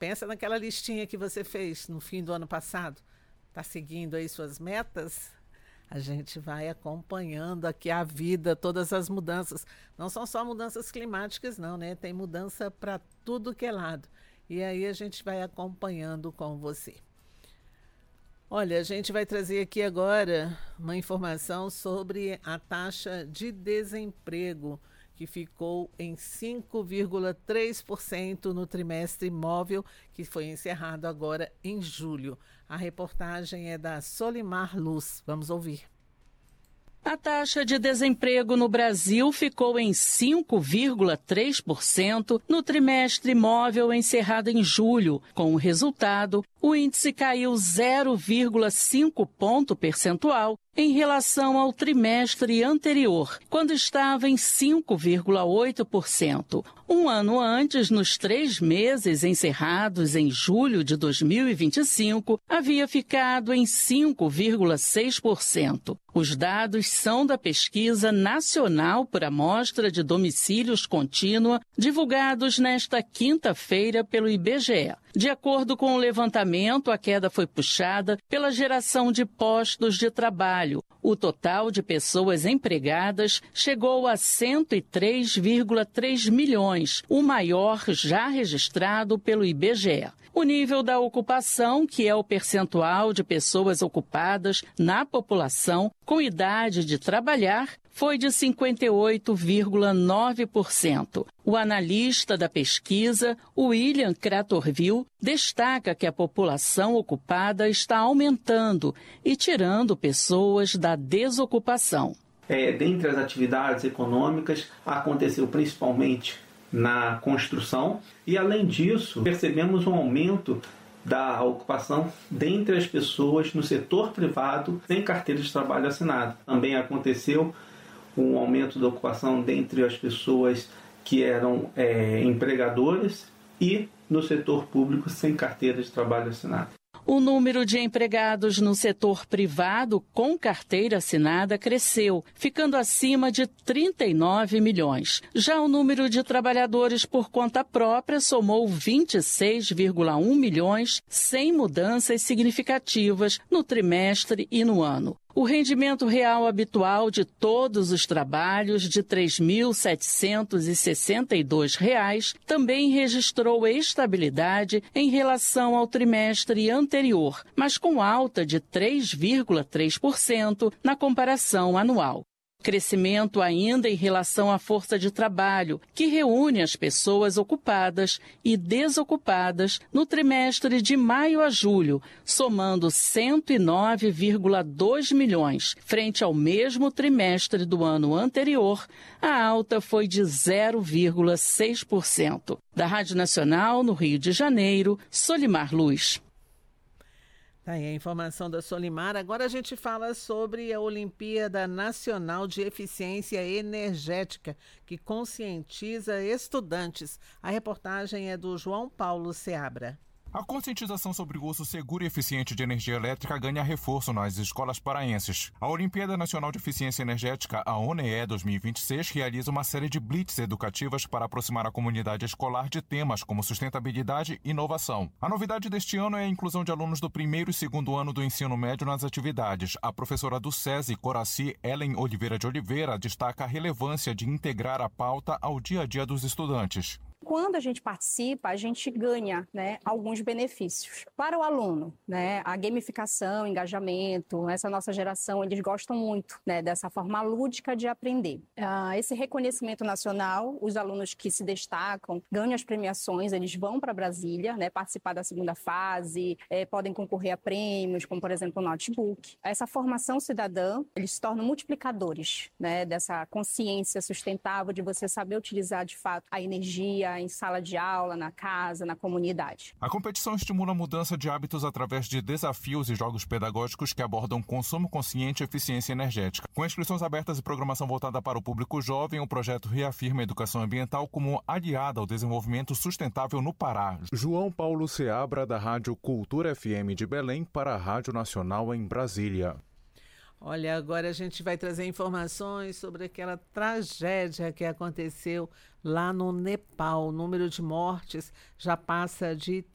pensa naquela listinha que você fez no fim do ano passado. Está seguindo aí suas metas? A gente vai acompanhando aqui a vida, todas as mudanças. Não são só mudanças climáticas, não, né? Tem mudança para tudo que é lado. E aí a gente vai acompanhando com você. Olha, a gente vai trazer aqui agora uma informação sobre a taxa de desemprego, que ficou em 5,3% no trimestre móvel, que foi encerrado agora em julho. A reportagem é da Solimar Luz. Vamos ouvir. A taxa de desemprego no Brasil ficou em 5,3% no trimestre móvel encerrado em julho. Com o resultado, o índice caiu 0,5 ponto percentual em relação ao trimestre anterior, quando estava em 5,8%. Um ano antes, nos 3 meses encerrados em julho de 2025, havia ficado em 5,6%. Os dados são da Pesquisa Nacional por Amostra de Domicílios Contínua, divulgados nesta quinta-feira pelo IBGE. De acordo com o levantamento, a queda foi puxada pela geração de postos de trabalho. O total de pessoas empregadas chegou a 103,3 milhões, o maior já registrado pelo IBGE. O nível da ocupação, que é o percentual de pessoas ocupadas na população com idade de trabalhar, foi de 58,9%. O analista da pesquisa, William Cratorville, destaca que a população ocupada está aumentando e tirando pessoas da desocupação. Dentre as atividades econômicas, aconteceu principalmente na construção e, além disso, percebemos um aumento da ocupação dentre as pessoas no setor privado sem carteira de trabalho assinada. Também aconteceu um aumento da ocupação dentre as pessoas que eram empregadores e no setor público sem carteira de trabalho assinada. O número de empregados no setor privado com carteira assinada cresceu, ficando acima de 39 milhões. Já o número de trabalhadores por conta própria somou 26,1 milhões, sem mudanças significativas no trimestre e no ano. O rendimento real habitual de todos os trabalhos, de R$ 3.762, também registrou estabilidade em relação ao trimestre anterior, mas com alta de 3,3% na comparação anual. Crescimento ainda em relação à força de trabalho, que reúne as pessoas ocupadas e desocupadas no trimestre de maio a julho, somando 109,2 milhões. Frente ao mesmo trimestre do ano anterior, a alta foi de 0,6%. Da Rádio Nacional, no Rio de Janeiro, Solimar Luz. Tá aí a informação da Solimar. Agora a gente fala sobre a Olimpíada Nacional de Eficiência Energética, que conscientiza estudantes. A reportagem é do João Paulo Seabra. A conscientização sobre o uso seguro e eficiente de energia elétrica ganha reforço nas escolas paraenses. A Olimpíada Nacional de Eficiência Energética, a ONEE 2026, realiza uma série de blitz educativas para aproximar a comunidade escolar de temas como sustentabilidade e inovação. A novidade deste ano é a inclusão de alunos do primeiro e segundo ano do ensino médio nas atividades. A professora do SESI, Coraci Ellen Oliveira de Oliveira, destaca a relevância de integrar a pauta ao dia a dia dos estudantes. Quando a gente participa, a gente ganha, alguns benefícios. Para o aluno, a gamificação, engajamento, essa nossa geração, eles gostam muito dessa forma lúdica de aprender. Esse reconhecimento nacional, os alunos que se destacam, ganham as premiações, eles vão para Brasília, participar da segunda fase, podem concorrer a prêmios, como por exemplo o notebook. Essa formação cidadã, eles se tornam multiplicadores dessa consciência sustentável de você saber utilizar de fato a energia, em sala de aula, na casa, na comunidade. A competição estimula a mudança de hábitos através de desafios e jogos pedagógicos que abordam consumo consciente e eficiência energética. Com inscrições abertas e programação voltada para o público jovem, o projeto reafirma a educação ambiental como aliada ao desenvolvimento sustentável no Pará. João Paulo Seabra, da Rádio Cultura FM de Belém, para a Rádio Nacional em Brasília. Olha, agora a gente vai trazer informações sobre aquela tragédia que aconteceu lá no Nepal. O número de mortes já passa de